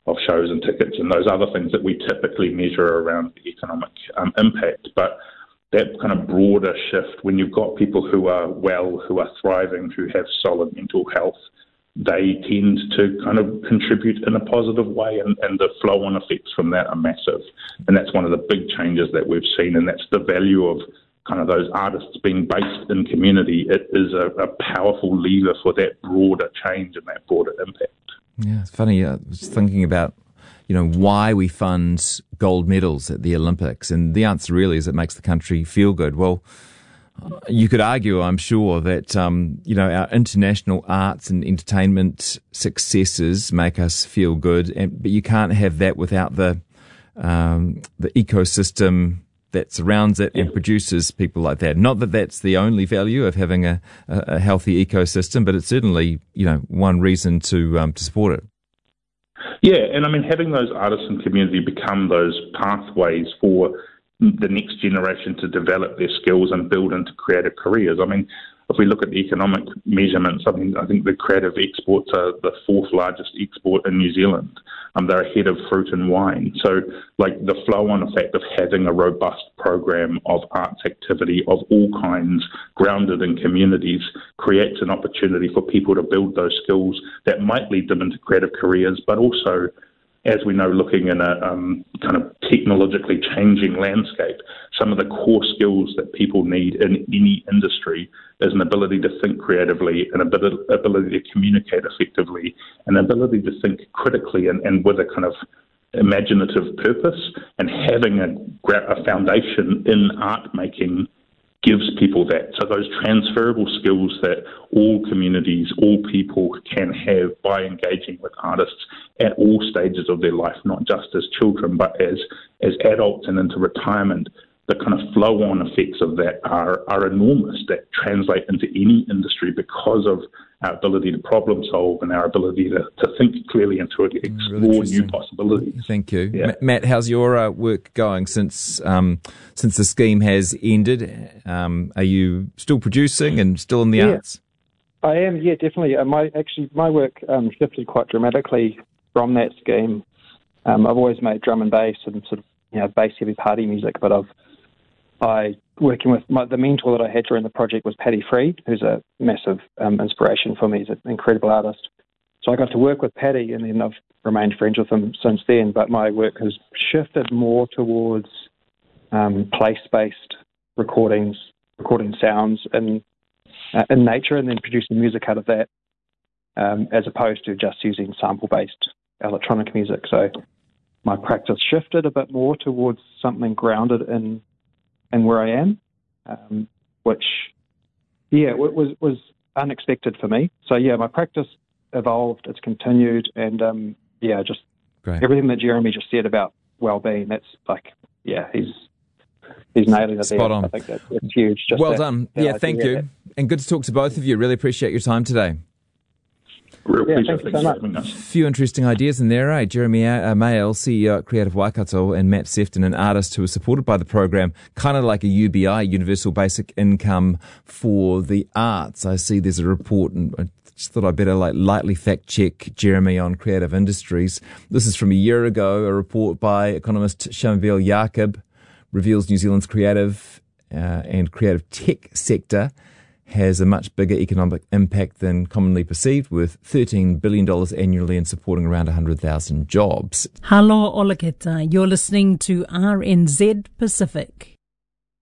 shows and tickets and those other things that we typically measure around the economic impact. But that kind of broader shift, when you've got people who are well, who are thriving, who have solid mental health, they tend to kind of contribute in a positive way, and the flow-on effects from that are massive. And that's one of the big changes that we've seen, and that's the value of kind of those artists being based in community. It is a powerful lever for that broader change and that broader impact. Yeah, it's funny. I was thinking about, why we fund gold medals at the Olympics, and the answer really is it makes the country feel good. Well, you could argue, I'm sure, that, our international arts and entertainment successes make us feel good, but you can't have that without the ecosystem that surrounds it and produces people like that. Not that that's the only value of having a healthy ecosystem, but it's certainly, one reason to support it. Yeah, and I mean, having those artists and community become those pathways for the next generation to develop their skills and build into creative careers. I mean, if we look at the economic measurements, I think the creative exports are the fourth largest export in New Zealand. They're ahead of fruit and wine. So, like, the flow-on effect of having a robust program of arts activity of all kinds grounded in communities creates an opportunity for people to build those skills that might lead them into creative careers, but also, as we know, looking in a kind of technologically changing landscape, some of the core skills that people need in any industry is an ability to think creatively, an ability to communicate effectively, an ability to think critically and with a kind of imaginative purpose. And having a foundation in art making gives people that. So those transferable skills that all communities, all people can have by engaging with artists at all stages of their life, not just as children, but as adults and into retirement, the kind of flow-on effects of that are enormous, that translate into any industry because of our ability to problem solve and our ability to think clearly and to explore really new possibilities. Thank you. Yeah. Matt, how's your work going since the scheme has ended? Are you still producing and still in the arts? I am, definitely. My work shifted quite dramatically from that scheme. I've always made drum and bass and sort of bass-heavy party music, but working with the mentor that I had during the project was Paddy Freed, who's a massive inspiration for me. He's an incredible artist. So I got to work with Paddy, and then I've remained friends with him since then. But my work has shifted more towards place-based recording sounds in nature, and then producing music out of that, as opposed to just using sample-based electronic music. So my practice shifted a bit more towards something grounded in where I am, which was unexpected for me. So my practice evolved, it's continued, and just Great. Everything that Jeremy just said about well-being, that's he's nailing it. Spot on. I think that's huge. Well done. Thank you. And good to talk to both of you. Really appreciate your time today. Real pleasure. Thanks so much. For having us. Few interesting ideas in there, eh? Jeremy Mael, CEO at Creative Waikato, and Matt Sefton, an artist who was supported by the program, kind of like a UBI, Universal Basic Income for the Arts. I see there's a report, and I just thought I'd better lightly fact-check Jeremy on creative industries. This is from a year ago, a report by economist Shamvil Jacob reveals New Zealand's creative and creative tech sector has a much bigger economic impact than commonly perceived, with $13 billion annually and supporting around 100,000 jobs. Hello, Olaketa. You're listening to RNZ Pacific.